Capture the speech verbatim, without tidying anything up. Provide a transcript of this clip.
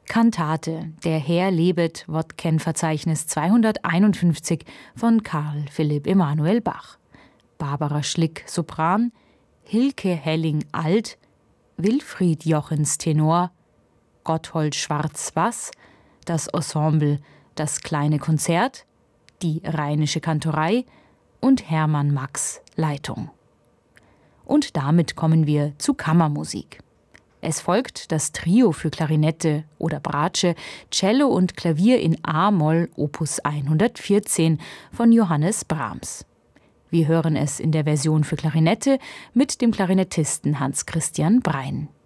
Kantate, der Herr lebet, Wortkennverzeichnis zweihunderteinundfünfzig von Karl Philipp Emanuel Bach. Barbara Schlick, Sopran, Hilke Helling, Alt, Wilfried Jochens, Tenor, Gotthold Schwarz, Bass, das Ensemble Das kleine Konzert, die Rheinische Kantorei und Hermann Max, Leitung. Und damit kommen wir zu Kammermusik. Es folgt das Trio für Klarinette oder Bratsche, Cello und Klavier in A-Moll Opus hundertvierzehn von Johannes Brahms. Wir hören es in der Version für Klarinette mit dem Klarinettisten Hans Christian Brein.